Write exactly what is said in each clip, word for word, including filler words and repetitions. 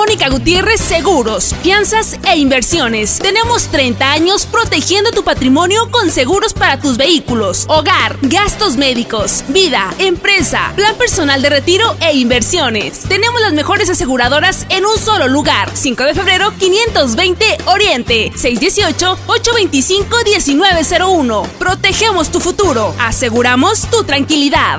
Mónica Gutiérrez Seguros, Fianzas e Inversiones. Tenemos treinta años protegiendo tu patrimonio con seguros para tus vehículos, hogar, gastos médicos, vida, empresa, plan personal de retiro e inversiones. Tenemos las mejores aseguradoras en un solo lugar. cinco de febrero, quinientos veinte Oriente, seis uno ocho, ocho dos cinco, uno nueve cero uno. Protegemos tu futuro. Aseguramos tu tranquilidad.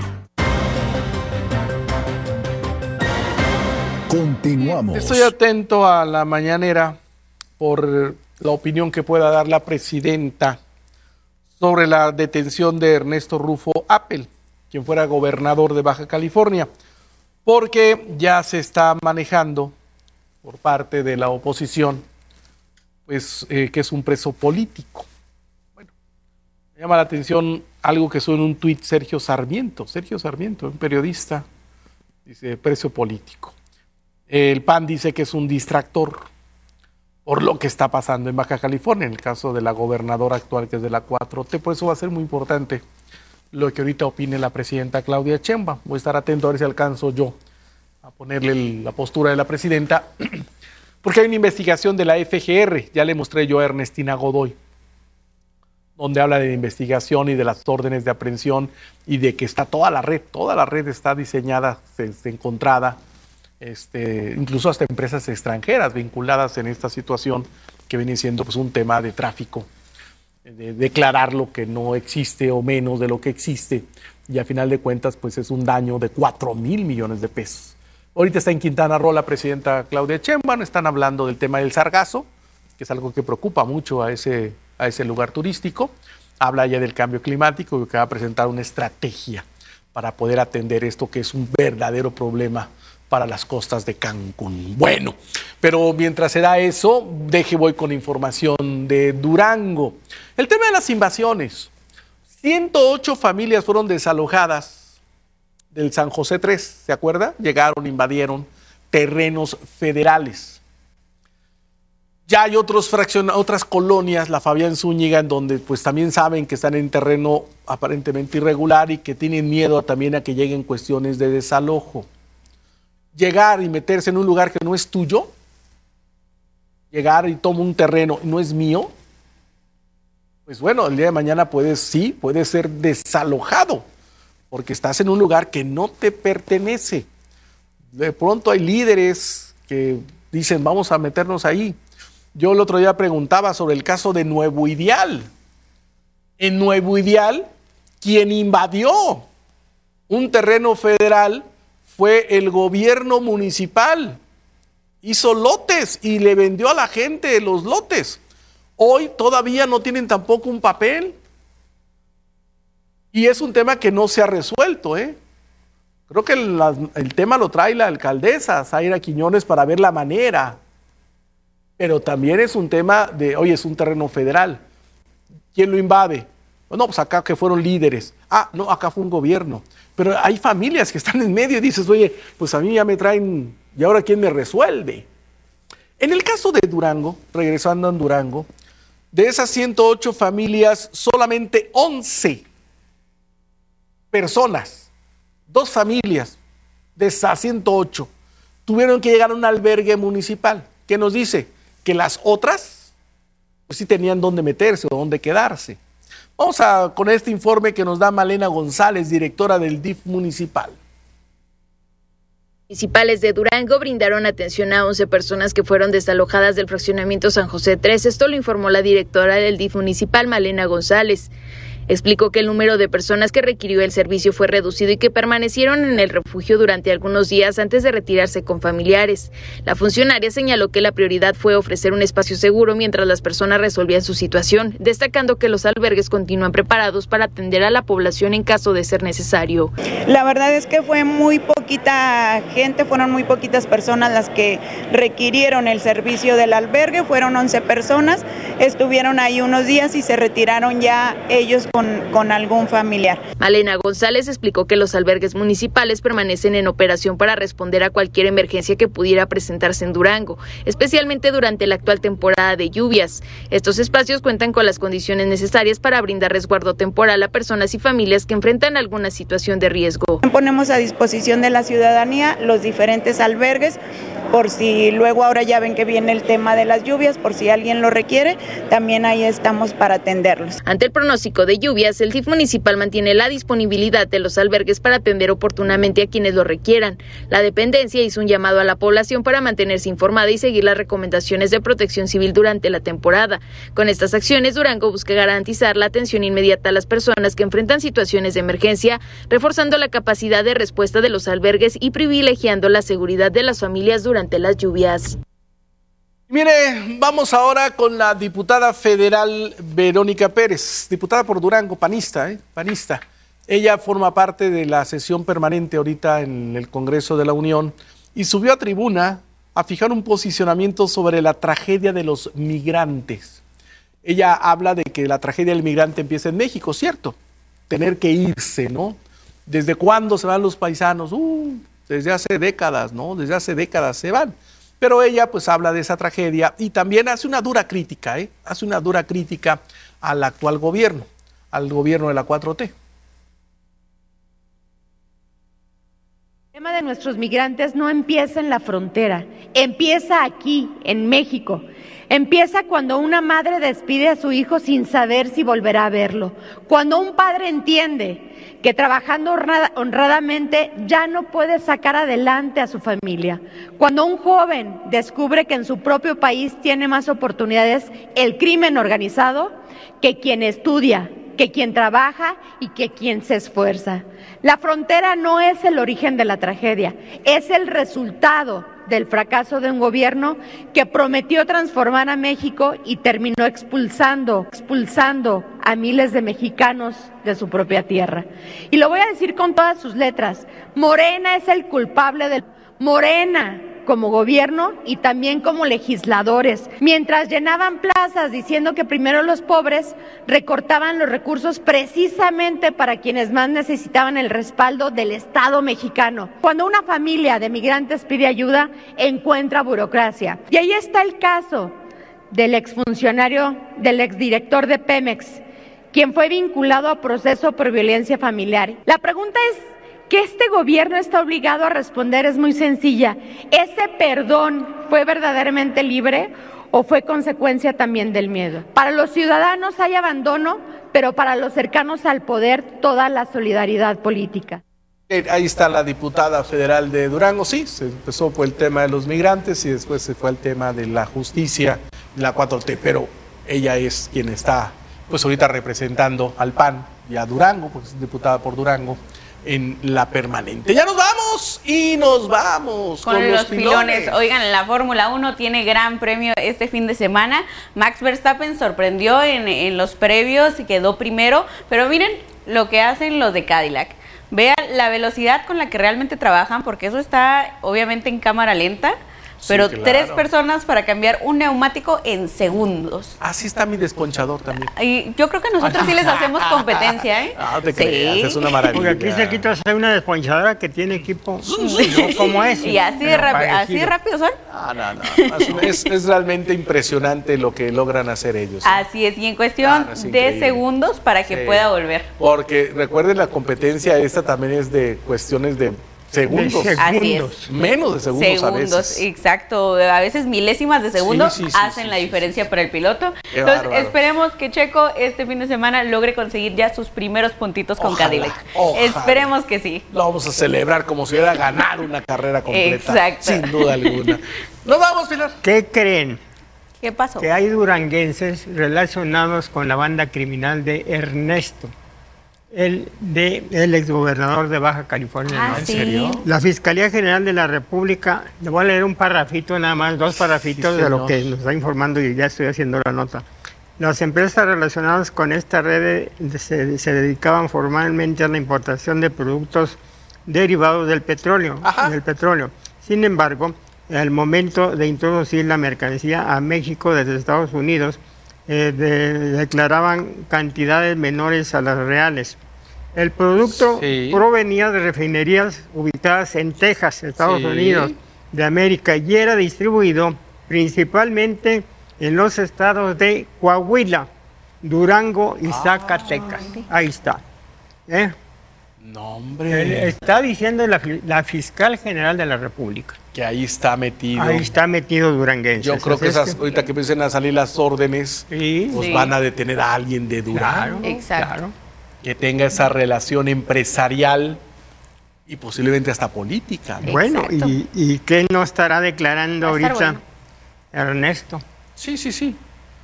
Continuamos. Estoy atento a la mañanera por la opinión que pueda dar la presidenta sobre la detención de Ernesto Rufo Appel, quien fuera gobernador de Baja California, porque ya se está manejando por parte de la oposición, pues eh, que es un preso político. Bueno, me llama la atención algo que suena en un tuit Sergio Sarmiento, Sergio Sarmiento, un periodista, dice preso político. El P A N dice que es un distractor por lo que está pasando en Baja California, en el caso de la gobernadora actual, que es de la cuatro T. Por eso va a ser muy importante lo que ahorita opine la presidenta Claudia Sheinbaum. Voy a estar atento a ver si alcanzo yo a ponerle el, la postura de la presidenta, porque hay una investigación de la F G R, ya le mostré yo a Ernestina Godoy, donde habla de investigación y de las órdenes de aprehensión y de que está toda la red, toda la red está diseñada, se, se encontrada, Este, incluso hasta empresas extranjeras vinculadas en esta situación que viene siendo pues, un tema de tráfico, de declarar lo que no existe o menos de lo que existe, y a final de cuentas pues es un daño de cuatro mil millones de pesos. Ahorita está en Quintana Roo la presidenta Claudia Sheinbaum, están hablando del tema del sargazo, que es algo que preocupa mucho a ese, a ese lugar turístico. Habla ya del cambio climático y que va a presentar una estrategia para poder atender esto, que es un verdadero problema para las costas de Cancún. Bueno, pero mientras se da eso, deje voy con información de Durango. El tema de las invasiones. ciento ocho familias fueron desalojadas del San José tres, ¿se acuerda? Llegaron, invadieron terrenos federales. Ya hay otros fraccion- otras colonias, la Fabián Zúñiga, en donde pues también saben que están en terreno aparentemente irregular y que tienen miedo también a que lleguen cuestiones de desalojo. Llegar y meterse en un lugar que no es tuyo, llegar y tomo un terreno y no es mío, pues bueno, el día de mañana puedes, sí, puedes ser desalojado, porque estás en un lugar que no te pertenece. De pronto hay líderes que dicen, vamos a meternos ahí. Yo el otro día preguntaba sobre el caso de Nuevo Ideal. En Nuevo Ideal, quien invadió un terreno federal fue el gobierno municipal. Hizo lotes y le vendió a la gente los lotes. Hoy todavía no tienen tampoco un papel. Y es un tema que no se ha resuelto, ¿eh? Creo que el, el tema lo trae la alcaldesa, Zaira Quiñones, para ver la manera. Pero también es un tema de, oye, es un terreno federal. ¿Quién lo invade? No, pues acá que fueron líderes. Ah, no, acá fue un gobierno. Pero hay familias que están en medio y dices, oye, pues a mí ya me traen, ¿y ahora quién me resuelve? En el caso de Durango, regresando a Durango, de esas ciento ocho familias, solamente once personas, dos familias de esas ciento ocho, tuvieron que llegar a un albergue municipal. ¿Qué nos dice? Que las otras, pues sí tenían dónde meterse o dónde quedarse. Vamos a con este informe que nos da Malena González, directora del D I F municipal. Municipales de Durango brindaron atención a once personas que fueron desalojadas del fraccionamiento San José tres. Esto lo informó la directora del D I F municipal, Malena González. Explicó que el número de personas que requirió el servicio fue reducido y que permanecieron en el refugio durante algunos días antes de retirarse con familiares. La funcionaria señaló que la prioridad fue ofrecer un espacio seguro mientras las personas resolvían su situación, destacando que los albergues continúan preparados para atender a la población en caso de ser necesario. La verdad es que fue muy poquita gente, fueron muy poquitas personas las que requirieron el servicio del albergue, fueron once personas, estuvieron ahí unos días y se retiraron ya ellos con, con algún familiar. Malena González explicó que los albergues municipales permanecen en operación para responder a cualquier emergencia que pudiera presentarse en Durango, especialmente durante la actual temporada de lluvias. Estos espacios cuentan con las condiciones necesarias para brindar resguardo temporal a personas y familias que enfrentan alguna situación de riesgo. Ponemos a disposición de la ciudadanía los diferentes albergues, por si luego ahora ya ven que viene el tema de las lluvias, por si alguien lo requiere, también ahí estamos para atenderlos. Ante el pronóstico de lluvias, el D I F municipal mantiene la disponibilidad de los albergues para atender oportunamente a quienes lo requieran. La dependencia hizo un llamado a la población para mantenerse informada y seguir las recomendaciones de protección civil durante la temporada. Con estas acciones, Durango busca garantizar la atención inmediata a las personas que enfrentan situaciones de emergencia, reforzando la capacidad de respuesta de los albergues y privilegiando la seguridad de las familias durante las lluvias. Mire, vamos ahora con la diputada federal Verónica Pérez, diputada por Durango, panista, ¿eh? panista. Ella forma parte de la sesión permanente ahorita en el Congreso de la Unión y subió a tribuna a fijar un posicionamiento sobre la tragedia de los migrantes. Ella habla de que la tragedia del migrante empieza en México, ¿cierto? Tener que irse, ¿no? ¿Desde cuándo se van los paisanos? Uh, desde hace décadas, ¿no? Desde hace décadas se van. Pero ella pues habla de esa tragedia y también hace una dura crítica, ¿eh? Hace una dura crítica al actual gobierno, al gobierno de la cuatro T. El tema de nuestros migrantes no empieza en la frontera, empieza aquí, en México. Empieza cuando una madre despide a su hijo sin saber si volverá a verlo, cuando un padre entiende que trabajando honradamente ya no puede sacar adelante a su familia, cuando un joven descubre que en su propio país tiene más oportunidades el crimen organizado que quien estudia, que quien trabaja y que quien se esfuerza. La frontera no es el origen de la tragedia, es el resultado del fracaso de un gobierno que prometió transformar a México y terminó expulsando, expulsando a miles de mexicanos de su propia tierra. Y lo voy a decir con todas sus letras, Morena es el culpable del... Morena, como gobierno y también como legisladores, mientras llenaban plazas diciendo que primero los pobres, recortaban los recursos precisamente para quienes más necesitaban el respaldo del Estado mexicano. Cuando una familia de migrantes pide ayuda, encuentra burocracia. Y ahí está el caso del exfuncionario, del exdirector de Pemex, quien fue vinculado a proceso por violencia familiar. La pregunta es, que este gobierno está obligado a responder es muy sencilla. ¿Ese perdón fue verdaderamente libre o fue consecuencia también del miedo? Para los ciudadanos hay abandono, pero para los cercanos al poder toda la solidaridad política. Ahí está la diputada federal de Durango, sí, se empezó por el tema de los migrantes y después se fue al tema de la justicia, la cuatro T, pero ella es quien está pues ahorita representando al P A N y a Durango, porque es diputada por Durango, en la permanente. Ya nos vamos y nos vamos con, con los, los pilones. pilones. Oigan, la Fórmula uno tiene gran premio este fin de semana. Max Verstappen sorprendió en, en los previos y quedó primero, pero miren lo que hacen los de Cadillac. Vean la velocidad con la que realmente trabajan, porque eso está obviamente en cámara lenta. Pero sí, claro. Tres personas para cambiar un neumático en segundos. Así está mi desconchador también. Y yo creo que nosotros sí les hacemos competencia, ¿eh? No te sí. creas, es una maravilla. Porque aquí cerquita hay una desponchadora que tiene equipo sí. ¿no? como ese. Y así de, así de rápido son. No, no, no. Es, es realmente impresionante lo que logran hacer ellos. ¿eh? Así es, y en cuestión ah, de segundos para que sí. pueda volver. Porque recuerden, la competencia esta también es de cuestiones de segundos, de segundos. menos de segundos, segundos a veces. Exacto, a veces milésimas de segundos sí, sí, sí, hacen sí, la sí, diferencia sí. para el piloto. Qué Entonces bárbaro. Esperemos que Checo este fin de semana logre conseguir ya sus primeros puntitos con ojalá, Cadillac. Ojalá. Esperemos que sí. Lo vamos a celebrar como si hubiera ganado una carrera completa. Exacto. Sin duda alguna. Nos vamos, Pilar. ¿Qué creen? ¿Qué pasó? Que hay duranguenses relacionados con la banda criminal de Ernesto. El, de, el exgobernador de Baja California. Ah, ¿En sí. serio? La Fiscalía General de la República, le voy a leer un parrafito nada más, dos parrafitos sí, de lo que nos está informando y ya estoy haciendo la nota. Las empresas relacionadas con esta red se, se dedicaban formalmente a la importación de productos derivados del petróleo, del petróleo. Sin embargo, al momento de introducir la mercancía a México desde Estados Unidos, eh, de, declaraban cantidades menores a las reales. El producto sí. provenía de refinerías ubicadas en Texas, Estados sí. Unidos de América, y era distribuido principalmente en los estados de Coahuila, Durango y Zacatecas. Ah. Ahí está. ¿Eh? No, hombre. Está diciendo la, la fiscal general de la República. Que ahí está metido. Ahí está metido duranguense. Yo creo que esas, que... ahorita que empiecen a salir las órdenes, sí, pues sí. van a detener a alguien de Durango. Claro, exacto. Claro. Que tenga esa relación empresarial y posiblemente hasta política, ¿no? Bueno, y, y ¿qué no estará declarando ahorita bueno. Ernesto? Sí, sí, sí.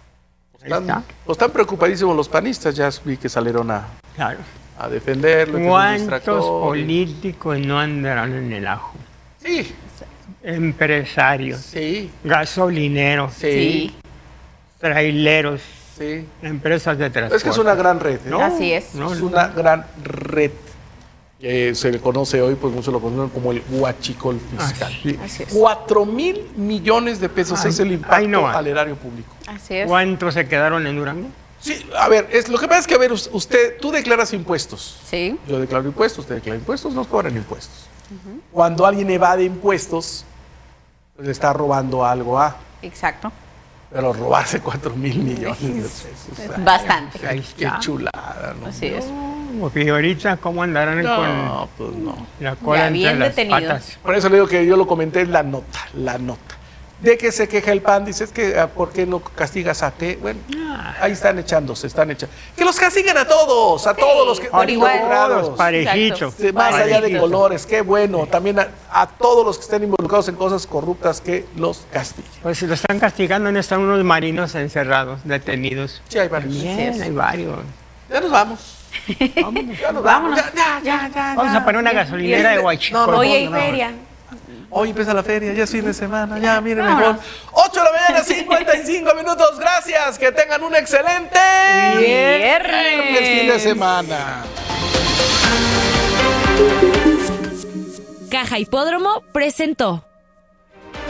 Están, pues están preocupadísimos los panistas, ya vi que salieron a, claro. a defenderlo. ¿Cuántos políticos no andarán en el ajo? Sí. Empresarios, sí. gasolineros, sí. traileros, sí. empresas de transporte. Es que es una gran red, ¿no? Así es. No, es una gran red. Eh, se le conoce hoy, pues muchos lo conocen como el huachicol fiscal. Así, Así es. Cuatro mil millones de pesos ay, es el impacto no al erario público. Así es. ¿Cuántos se quedaron en Durango? Sí, a ver, es, lo que pasa es que, a ver, usted, tú declaras impuestos. Sí. Yo declaro impuestos, usted declara impuestos, nos cobran impuestos. Uh-huh. Cuando alguien evade impuestos, pues le está robando algo a... Exacto. Pero robarse cuatro mil millones de pesos. Es ay, bastante. Qué, qué chulada, ¿no? Así es. Porque ahorita, ¿cómo andarán no, con pues no. la cola entre las detenidos. patas? Por eso le digo que yo lo comenté en la nota, la nota. De que se queja el P A N, dice, es que ¿por qué no castigas a qué? Bueno, ah. ahí están echándose, están echando. Que los castiguen a todos, a sí, todos los que por igual. Todos, parejitos. Más parejitos. allá de colores, qué bueno. También a, a todos los que estén involucrados en cosas corruptas, que los castiguen. Pues si lo están castigando, no están unos marinos encerrados, detenidos. Sí, hay varios. Bien, sí, hay varios. Ya nos vamos. Vámonos, ya nos vamos. Ya, ya, ya, ya, vamos a poner una gasolinera de Huachicol. No, no, hoy hay no, feria. No. Hoy empieza la feria, ya es fin de semana, ya miren mejor. ocho de la mañana, cincuenta y cinco minutos, gracias, que tengan un excelente viernes, fin de semana. Caja Hipódromo presentó.